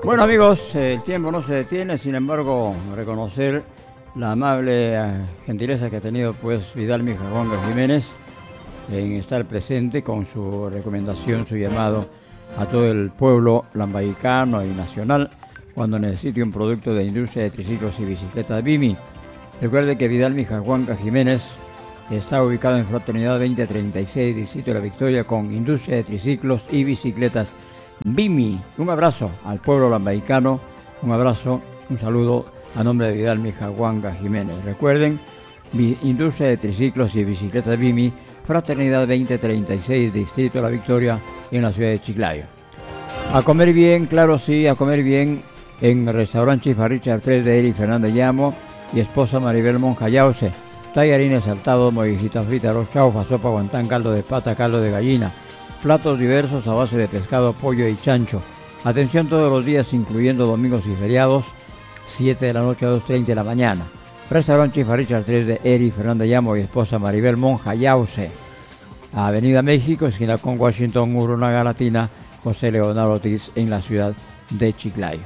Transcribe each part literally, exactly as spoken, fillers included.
Bueno amigos, el tiempo no se detiene, sin embargo, reconocer la amable eh, gentileza que ha tenido pues Vidal Mijahuanga Jiménez en estar presente con su recomendación, su llamado a todo el pueblo lambaicano y nacional cuando necesite un producto de industria de triciclos y bicicletas Bimi. Recuerde que Vidal Mijahuanga Jiménez está ubicado en Fraternidad veinte treinta y seis, Distrito de la Victoria, con industria de triciclos y bicicletas Bimi. Un abrazo al pueblo lambaicano, un abrazo, un saludo a nombre de Vidal Mijahuanga Jiménez. Recuerden, industria de triciclos y bicicletas Bimi, Fraternidad veinte treinta y seis, Distrito de la Victoria, en la ciudad de Chiclayo. A comer bien, claro sí, a comer bien en el restaurante Chifa Richard tres de Eri Fernando Llamo y esposa Maribel Monja Yause. Tallarines saltados, mollejitas fritas, arroz chaufa, sopa guantán, caldo de pata, caldo de gallina, platos diversos a base de pescado, pollo y chancho. Atención todos los días, incluyendo domingos y feriados, siete de la noche a dos treinta de la mañana. Restaurante Chifa Richard tres de Eri Fernando Llamo y esposa Maribel Monja Yause. Avenida México, esquina con Washington, Urunaga Latina, José Leonardo Ortiz, en la ciudad de Chiclayo.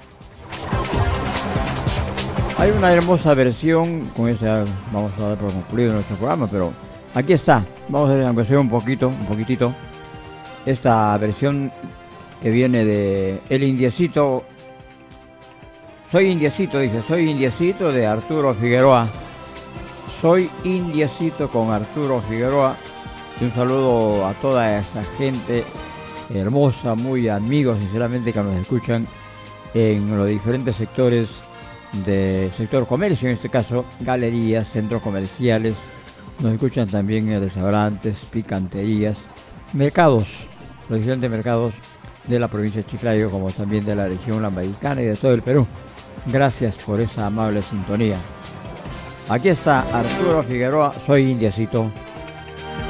Hay una hermosa versión, con esa vamos a dar por concluido nuestro programa, pero aquí está, vamos a ver aunque sea un poquito, un poquitito, esta versión que viene de El Indiecito. Soy Indiecito, dice, soy Indiecito de Arturo Figueroa. Soy Indiecito con Arturo Figueroa. Y un saludo a toda esa gente hermosa, muy amigos, sinceramente, que nos escuchan en los diferentes sectores del sector comercio, en este caso, galerías, centros comerciales. Nos escuchan también en restaurantes, picanterías, mercados, los diferentes mercados de la provincia de Chiclayo, como también de la región lambaicana y de todo el Perú. Gracias por esa amable sintonía. Aquí está Arturo Figueroa, soy Indiecito.